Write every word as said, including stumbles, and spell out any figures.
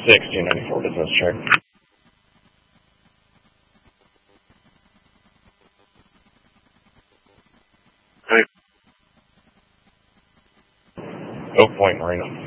six, two ninety-four business check. Oak Point Marina.